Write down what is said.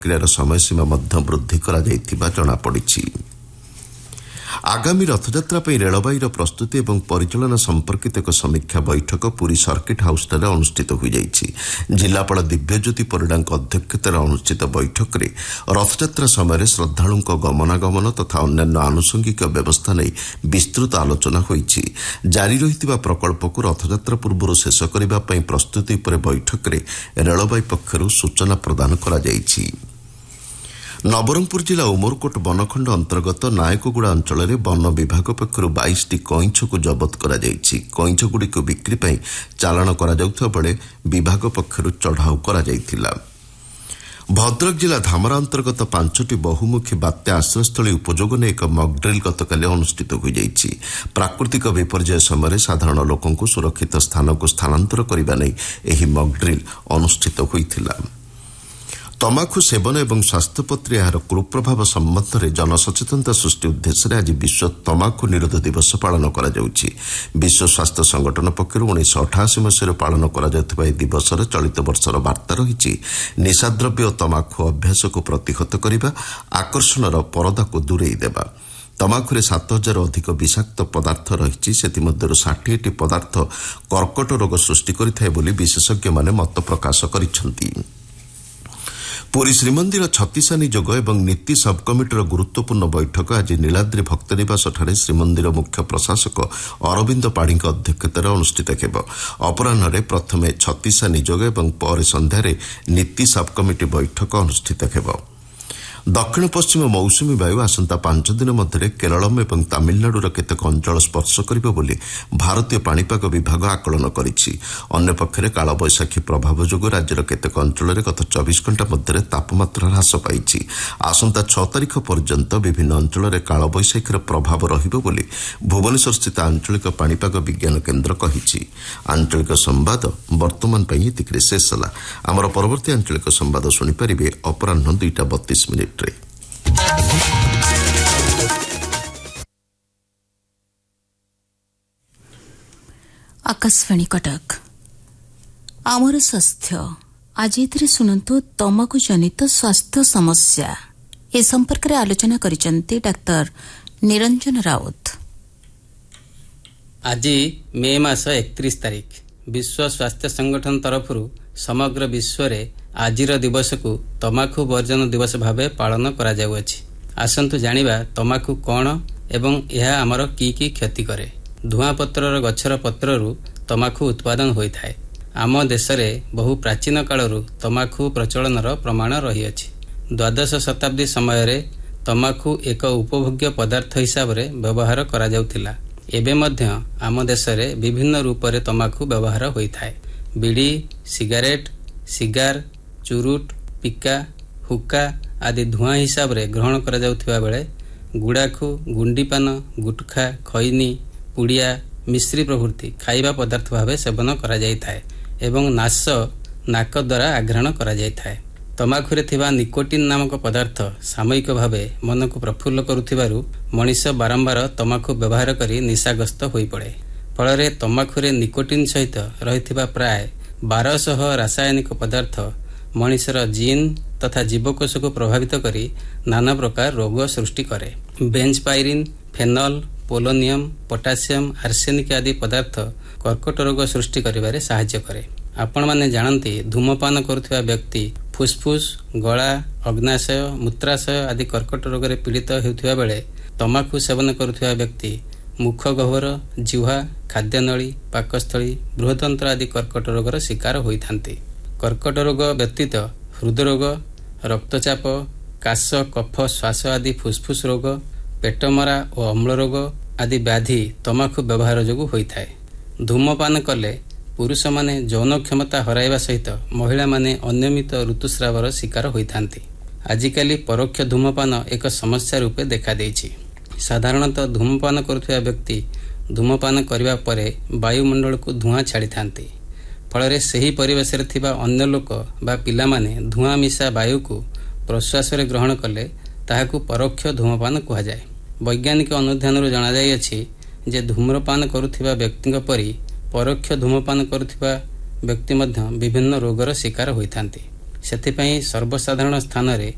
କ୍ରିୟାର ସମୟସୀମା ମଧ୍ୟ ବୃଦ୍ଧି କରାଯାଇଥିବା ଜଣାପଡ଼ିଛି। ଆଗାମୀ ରଥଯାତ୍ରା ପାଇଁ ରେଳବାଇର ପ୍ରସ୍ତୁତି ଏବଂ ପରିଚାଳନା ସମ୍ପର୍କିତ ଏକ ସମୀକ୍ଷା ବୈଠକ ପୁରୀ ସର୍କିଟ୍ ହାଉସ୍ଠାରେ ଅନୁଷ୍ଠିତ ହୋଇଯାଇଛି। ଜିଲ୍ଲାପାଳ ଦିବ୍ୟଜ୍ୟୋତି ପରିଡ଼ାଙ୍କ ଅଧ୍ୟକ୍ଷତାରେ ଅନୁଷ୍ଠିତ ବୈଠକରେ ରଥଯାତ୍ରା ସମୟରେ ଶ୍ରଦ୍ଧାଳୁଙ୍କ ଗମନାଗମନ ତଥା ଅନ୍ୟାନ୍ୟ ଆନୁଷଙ୍ଗିକ ବ୍ୟବସ୍ଥା ନେଇ ବିସ୍ତୃତ ଆଲୋଚନା ହୋଇଛି। ଜାରି ରହିଥିବା ପ୍ରକଳ୍ପକୁ ରଥଯାତ୍ରା ପୂର୍ବରୁ ଶେଷ କରିବା ପାଇଁ ପ୍ରସ୍ତୁତି ଉପରେ ବୈଠକରେ ରେଳବାଇ ପକ୍ଷରୁ ସୂଚନା ପ୍ରଦାନ କରାଯାଇଛି। ନବରଙ୍ଗପୁର ଜିଲ୍ଲା ଉମରକୋଟ ବନଖଣ୍ଡ ଅନ୍ତର୍ଗତ ନାୟକଗୁଡ଼ା ଅଞ୍ଚଳରେ ବନ ବିଭାଗ ପକ୍ଷରୁ 22ଟି କଇଁଛକୁ ଜବତ କରାଯାଇଛି। କଇଁଛଗୁଡ଼ିକୁ ବିକ୍ରି ପାଇଁ ଚାଲାଣ କରାଯାଉଥିବା ବେଳେ ବିଭାଗ ପକ୍ଷରୁ ଚଢ଼ାଉ କରାଯାଇଥିଲା। ଭଦ୍ରକ ଜିଲ୍ଲା ଧାମରା ଅନ୍ତର୍ଗତ 5ଟି ବହୁମୁଖୀ ବାତ୍ୟା ଆଶ୍ରୟସ୍ଥଳୀ ଉପଯୋଗ ନେଇ ଏକ ମକ୍ଡ୍ରିଲ୍ ଗତକାଲି ଅନୁଷ୍ଠିତ ହୋଇଯାଇଛି। ପ୍ରାକୃତିକ ବିପର୍ଯ୍ୟୟ ସମୟରେ ସାଧାରଣ ଲୋକଙ୍କୁ ସୁରକ୍ଷିତ ସ୍ଥାନକୁ ସ୍ଥାନାନ୍ତର କରିବା ନେଇ ଏହି ମକ୍ଡ୍ରିଲ୍ ଅନୁଷ୍ଠିତ ହୋଇଥିଲା। ତମାଖୁ ସେବନ ଏବଂ ସ୍ୱାସ୍ଥ୍ୟ ପ୍ରତି ଏହାର କୁପ୍ରଭାବ ସମ୍ବନ୍ଧରେ ଜନସଚେତନତା ସୃଷ୍ଟି ଉଦ୍ଦେଶ୍ୟରେ ଆଜି ବିଶ୍ୱ ତମାଖୁ ନିରୋଧ ଦିବସ ପାଳନ କରାଯାଉଛି। ବିଶ୍ୱ ସ୍ୱାସ୍ଥ୍ୟ ସଂଗଠନ ପକ୍ଷରୁ 1988 ମସିହାରୁ ପାଳନ କରାଯାଉଥିବା ଏହି ଦିବସର ଚଳିତ ବର୍ଷର ବାର୍ତ୍ତା ରହିଛି ନିଶାଦ୍ରବ୍ୟ ଓ ତମାଖୁ ଅଭ୍ୟାସକୁ ପ୍ରତିହତ କରିବା, ଆକର୍ଷଣର ପରଦାକୁ ଦୂରେଇ ଦେବା। ତମାଖୁରେ 7,000 ଅଧିକ ବିଷାକ୍ତ ପଦାର୍ଥ ରହିଛି। ସେଥିମଧ୍ୟରୁ 60ଟି ପଦାର୍ଥ କର୍କଟ ରୋଗ ସୃଷ୍ଟି କରିଥାଏ ବୋଲି ବିଶେଷଜ୍ଞମାନେ ମତ ପ୍ରକାଶ କରିଛନ୍ତି। ପୁରୀ ଶ୍ରୀମନ୍ଦିର ଛତିଶାନୀ ଯୋଗ ଏବଂ ନୀତି ସବ୍କମିଟିର ଗୁରୁତ୍ୱପୂର୍ଣ୍ଣ ବୈଠକ ଆଜି ନୀଳାଦ୍ରି ଭକ୍ତନିବାସଠାରେ ଶ୍ରୀମନ୍ଦିର ମୁଖ୍ୟ ପ୍ରଶାସକ ଅରବିନ୍ଦ ପାଢ଼ୀଙ୍କ ଅଧ୍ୟକ୍ଷତାରେ ଅନୁଷ୍ଠିତ ହେବ। ଅପରାହ୍ନରେ ପ୍ରଥମେ ଛତିଶାନୀ ଯୋଗ ଏବଂ ପରେ ସନ୍ଧ୍ୟାରେ ନୀତି ସବ୍କମିଟି ବୈଠକ ଅନୁଷ୍ଠିତ ହେବ। ଦକ୍ଷିଣ ପଶ୍ଚିମ ମୌସୁମୀ ବାୟୁ ଆସନ୍ତା 5 ଦିନ ମଧ୍ୟରେ କେରଳମ୍ ଏବଂ ତାମିଲନାଡୁର କେତେକ ଅଞ୍ଚଳ ସ୍ପର୍ଶ କରିବ ବୋଲି ଭାରତୀୟ ପାଣିପାଗ ବିଭାଗ ଆକଳନ କରିଛି। ଅନ୍ୟପକ୍ଷରେ କାଳବୈଶାଖୀ ପ୍ରଭାବ ଯୋଗୁଁ ରାଜ୍ୟର କେତେକ ଅଞ୍ଚଳରେ ଗତ 24 ଘଣ୍ଟା ମଧ୍ୟରେ ତାପମାତ୍ରା ହ୍ରାସ ପାଇଛି। ଆସନ୍ତା 6 ତାରିଖ ପର୍ଯ୍ୟନ୍ତ ବିଭିନ୍ନ ଅଞ୍ଚଳରେ କାଳବୈଶାଖୀର ପ୍ରଭାବ ରହିବ ବୋଲି ଭୁବନେଶ୍ୱରସ୍ଥିତ ଆଞ୍ଚଳିକ ପାଣିପାଗ ବିଜ୍ଞାନ କେନ୍ଦ୍ର କହିଛି। ଆଞ୍ଚଳିକ ସମ୍ବାଦ ବର୍ତ୍ତମାନ ପାଇଁ ଏତିକିରେ ଶେଷ ହେଲା। ଆମର ପରବର୍ତ୍ତୀ ଆଞ୍ଚଳିକ ସମ୍ବାଦ ଶୁଣିପାରିବେ ଅପରାହ୍ନ 2:32 आकाशवाणी कटक आमर स्वास्थ्य आज एथिरे सुनंतु तमाकु जनित स्वास्थ्य समस्या ए संपर्क रे आलोचना करिसंती डाक्टर निरंजन राउत। आज मे मास 31 तारिख विश्व स्वास्थ्य संगठन तरफरु समग्र विश्व रे आजिर दिवस को तमाखु वर्जन दिवस भावे पालन करा जाउअछि। आसंतु जानिबा तमाखु कोन एवं यह आमर की क्षति करे। धुआं पत्रर गछर पत्ररु तमाखु उत्पादन होइथाय। आम देश रे बहु प्राचीन कालरु तमाखु प्रचलनर प्रमाण रहिअछि। द्वादश शताब्दी समय रे तमाखु एक उपभोग्य पदार्थ हिसाब रे व्यवहार करा जाउथिला। एबे मध्य आम देश रे विभिन्न रूप रे तमाखु व्यवहार होइथाय। बीड़ी, सिगारेट, सिगार, चुरुट, पिका, हुक्का आदि धुआं हिसाब रे ग्रहण करा जाउथिबा बेले गुड़ाखु, गुंडीपान, गुटखा, खैनी, पुड़िया, मिश्री प्रभृति खाइबा पदार्थ भावे सेवन करा जाइथाय एवं नाश नाक द्वारा आघ्राण करा जाइथाय। तमाखुरे थिबा निकोटिन नामक पदार्थ सामयिक भावे मन को प्रफुल्ल करुथिबारु मनीष बारंबार तमाखु व्यवहार करी निशाग्रस्त होई पड़े। फଳରେ तमाखुरे निकोटिन सहित रहिथिबा प्राय 1200 रासायनिक पदार्थ मनीषर जीन तथा जीवकोश को प्रभावित करी नाना प्रकार रोग सृष्टि करे। बेंजपायरिन, फेनल, पोलोनियम, पोटासियम, आर्सेनिक आदि पदार्थ कर्कट रोग सृष्टि करिबारे सहाय्य करे। आपण माने जानती धूमपान करुथिबा व्यक्ति फुसफुस, गला, अग्नाशय, मूत्राशय आदि कर्कट रोग रे पीड़ित हेउथिबा बेले तमाखु सेवन करुथिबा व्यक्ति मुख गह्वर, जिह्वा, खाद्यनली, पाकस्थली, बृहतंत्र आदि कर्कट रोगर शिकार होइथांती। कर्कट रोग व्यतीत हृदरोग, रक्तचाप, काश, कफ, श्वास आदि फुसफुस रोग, पेटमरा और अम्ल रोग आदि व्याधि तमाखु व्यवहार जोगु होइथाय। धूमपान कले पुरुष माने यौन क्षमता हराइबा सहित महिला माने अनियमित ऋतुस्रावर शिकार होइथांती। आजिकाली परोक्ष धूमपान एक समस्या रूपे देखा देइछि। साधारणतः धूमपान करुथिबा व्यक्ति धूमपान करिबा परे वायुमंडल को धुआं छाड़ी थांती। फଳରେ ସେହି ପରିବେଶରେ ଥିବା ଅନ୍ୟ ଲୋକ ବା ପିଲାମାନେ ଧୂଆଁ ମିଶା ବାୟୁକୁ ପ୍ରଶ୍ୱାସରେ ଗ୍ରହଣ କଲେ ତାହାକୁ ପରୋକ୍ଷ ଧୂମପାନ କୁହାଯାଏ। ବୈଜ୍ଞାନିକ ଅନୁଧ୍ୟାନରୁ ଜଣାଯାଇଅଛି ଯେ ଧୂମ୍ରପାନ କରୁଥିବା ବ୍ୟକ୍ତିଙ୍କ ପରି ପରୋକ୍ଷ ଧୂମପାନ କରୁଥିବା ବ୍ୟକ୍ତି ମଧ୍ୟ ବିଭିନ୍ନ ରୋଗର ଶିକାର ହୋଇଥାନ୍ତି। ସେଥିପାଇଁ ସର୍ବସାଧାରଣ ସ୍ଥାନରେ